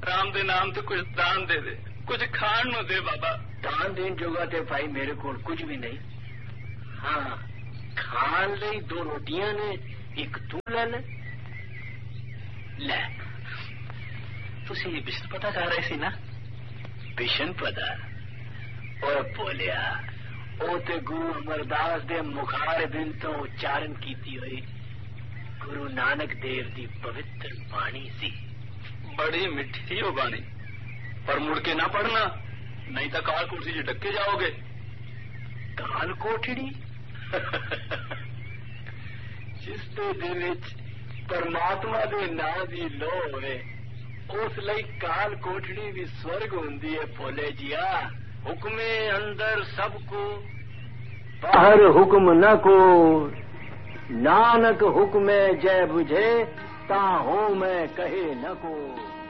राम दे नाम ते कुछ दान दे दे, कुछ खाण नु दे बाबा। दान देन जोगा ते भाई मेरे को कुछ भी नहीं। हाँ, खान ਲਈ 2 रोटियां ने, एक तू ले ले। तुसी बिशन पता कर रहे सी ना? बिशन पता? ओए बोलिया, ओ ते गुरु अमरदास दे मुखार बिन तो उच्चारण कीती हुई गुरु नानक देव दी पवित्र बाणी सी। बड़ी मिठी हो बाणी, पर मुड़ के ना पढ़ना, नहीं तो काल कोठरी च डके जाओगे। काल कोठड़ी? जिस दे दिल विच परमात्मा दे नाम दी लो होवे, उस लई काल कोठड़ी भी स्वर्ग हुंदी है भोले जिया। हुक्मे अंदर सबको, बाहर हुक्म न को, नानक हुक्मे जय बुझे, ता हो मैं कहे न को।